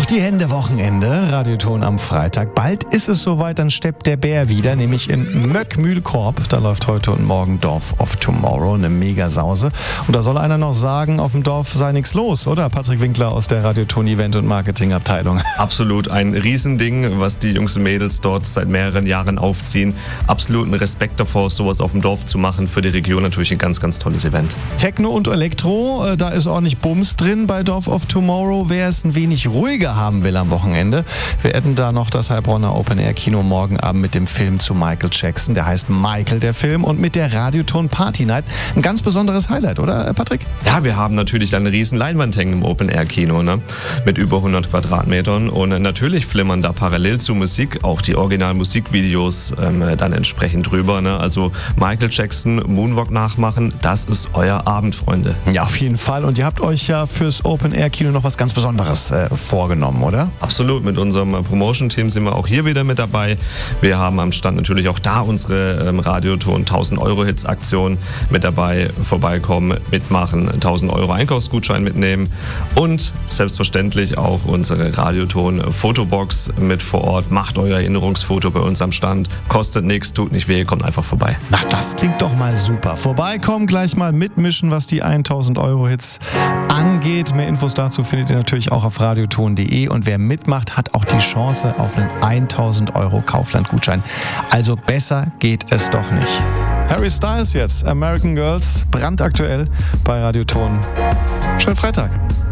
die Hände, Wochenende, Radioton am Freitag. Bald ist es soweit, dann steppt der Bär wieder, nämlich in Möckmühlkorb. Da läuft heute und morgen Dorf of Tomorrow, eine Megasause. Und da soll einer noch sagen, auf dem Dorf sei nichts los, oder? Patrick Winkler aus der Radioton Event- und Marketingabteilung. Absolut ein Riesending, was die Jungs und Mädels dort seit mehreren Jahren aufziehen. Absoluten Respekt davor, sowas auf dem Dorf zu machen. Für die Region natürlich ein ganz, ganz tolles Event. Techno und Elektro, da ist ordentlich Bums drin bei Dorf of Tomorrow. Wer es ein wenig ruhiger haben will am Wochenende, wir hätten da noch das Heilbronner Open-Air-Kino morgen Abend mit dem Film zu Michael Jackson. Der heißt Michael, der Film, und mit der Radioton Party Night. Ein ganz besonderes Highlight, oder Patrick? Ja, wir haben natürlich eine riesen Leinwand hängen im Open-Air-Kino, ne? Mit über 100 Quadratmetern. Und natürlich flimmern da parallel zu Musik auch die Original-Musikvideos dann entsprechend drüber. Ne? Also Michael Jackson, Moonwalk nachmachen, das ist euer Abend, Freunde. Ja, auf jeden Fall. Und ihr habt euch ja fürs Open-Air-Kino noch was ganz Besonderes vorgenommen, oder? Absolut. Mit unserem Promotion-Team sind wir auch hier wieder mit dabei. Wir haben am Stand natürlich auch da unsere Radioton 1000-Euro-Hits-Aktion mit dabei. Vorbeikommen, mitmachen, 1000 Euro Einkaufsgutschein mitnehmen und selbstverständlich auch unsere Radioton-Fotobox mit vor Ort. Macht euer Erinnerungsfoto bei uns am Stand. Kostet nichts, tut nicht weh, kommt einfach vorbei. Na, das klingt doch mal super. Vorbeikommen, gleich mal mitmischen, was die 1000-Euro-Hits angeht. Mehr Infos dazu findet ihr natürlich auch auf radioton.de. Und wer mitmacht, hat auch die Chance auf einen 1000 Euro Kaufland-Gutschein. Also besser geht es doch nicht. Harry Styles jetzt, American Girls, brandaktuell bei Radioton. Schönen Freitag.